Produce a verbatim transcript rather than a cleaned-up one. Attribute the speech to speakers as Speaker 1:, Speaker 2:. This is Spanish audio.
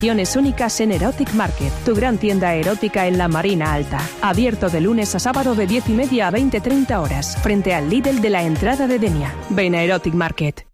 Speaker 1: Opciones únicas en Erotic Market, tu gran tienda erótica en la Marina Alta. Abierto de lunes a sábado de diez y media a veinte treinta horas, frente al Lidl de la entrada de Denia. Ven a Erotic Market.